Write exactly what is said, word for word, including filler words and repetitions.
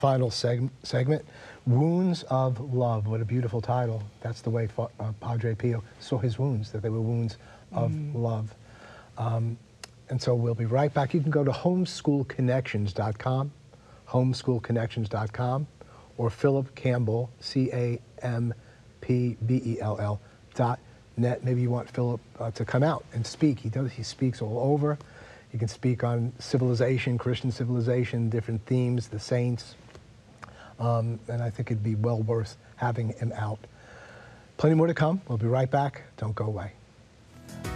Final seg segment, Wounds of Love. What a beautiful title. That's the way uh, Padre Pio saw his wounds, that they were wounds of mm. love. Um, and so we'll be right back. You can go to homeschool connections dot com, homeschool connections dot com, or Philip Campbell, C A M P B E L L, dot net. Maybe you want Philip uh, to come out and speak. He does. He speaks all over. You can speak on civilization, Christian civilization, different themes, the saints. Um, and I think it'd be well worth having him out. Plenty more to come. We'll be right back. Don't go away.